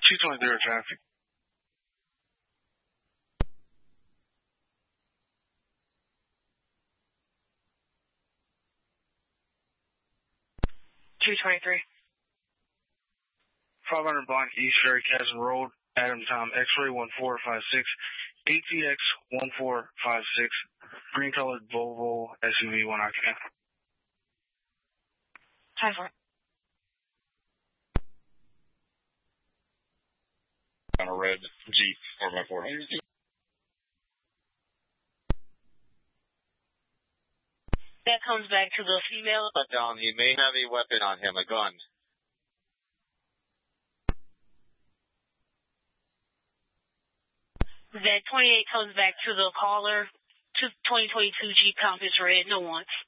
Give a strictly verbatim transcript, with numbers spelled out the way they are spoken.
two twenty-three traffic. two twenty-three. five hundred block East Ferry Chasm Road, Adam Tom X-ray one four five six, A T X one four five six, green colored Volvo S U V one occupant. Time for it. On a red Jeep four by four. That comes back to the female. But down, he may have a weapon on him, a gun. That twenty-eight comes back to the caller. twenty twenty-two Jeep Compass Red, no wants.